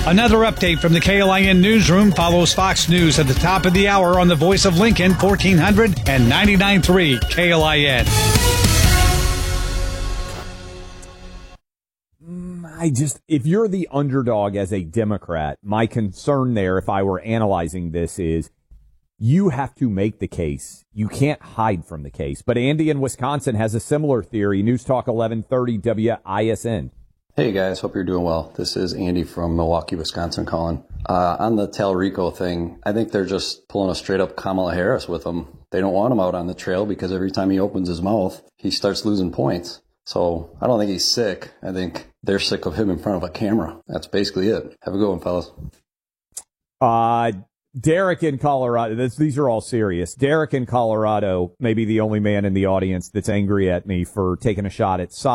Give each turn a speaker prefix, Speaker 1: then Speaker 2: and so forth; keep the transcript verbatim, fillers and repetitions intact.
Speaker 1: Another update from the K L I N newsroom follows Fox News at the top of the hour on the Voice of Lincoln, fourteen hundred and ninety-nine point three K L I N.
Speaker 2: I just, if you're the underdog as a Democrat, my concern there, if I were analyzing this, is you have to make the case. You can't hide from the case. But Andy in Wisconsin has a similar theory. News Talk eleven thirty W I S N.
Speaker 3: Hey guys, hope you're doing well. This is Andy from Milwaukee, Wisconsin calling. Uh, on the Talrico thing, I think they're just pulling a straight up Kamala Harris with him. They don't want him out on the trail because every time he opens his mouth, he starts losing points. So I don't think he's sick. I think they're sick of him in front of a camera. That's basically it. Have a good one, fellas.
Speaker 2: Uh, Derek in Colorado, this, these are all serious. Derek in Colorado may be the only man in the audience that's angry at me for taking a shot at